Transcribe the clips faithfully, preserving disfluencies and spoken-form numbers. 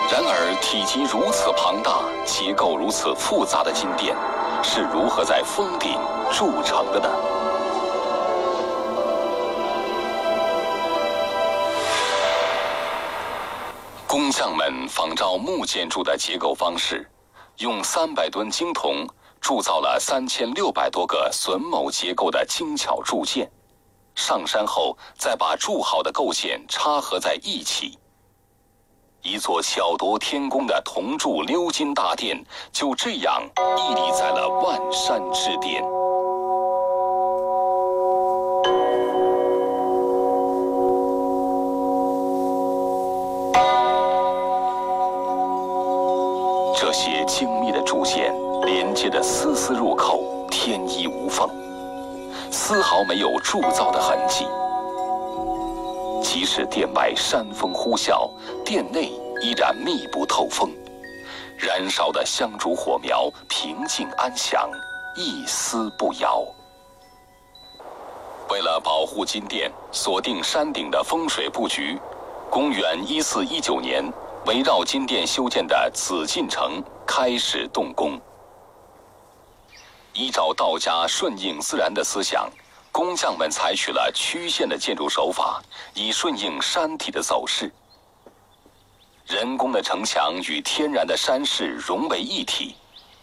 然而，体积如此庞大、结构如此复杂的金殿，是如何在峰顶筑成的呢？工匠们仿照木建筑的结构方式，用三百吨青铜铸造了三千六百多个榫卯结构的精巧铸件，上山后再把铸好的构件插合在一起。一座巧夺天工的铜铸鎏金大殿就这样屹立在了万山之巅。这些精密的铸件连接的丝丝入扣，天衣无缝，丝毫没有铸造的痕迹。即使殿外山风呼啸，殿内依然密不透风，燃烧的香烛火苗平静安详，一丝不摇。为了保护金殿，锁定山顶的风水布局，公元一四一九年，围绕金殿修建的紫禁城开始动工。依照道家顺应自然的思想，工匠们采取了曲线的建筑手法，以顺应山体的走势。人工的城墙与天然的山势融为一体。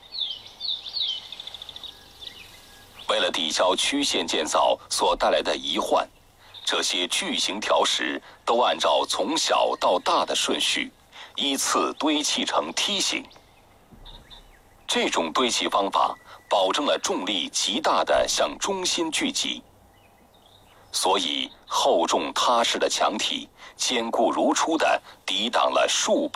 为了抵消曲线建造所带来的疑患，这些巨型条石都按照从小到大的顺序，依次堆砌成梯形。这种堆砌方法保证了重力极大地向中心聚集，所以厚重踏实的墙体坚固如初地抵挡了数百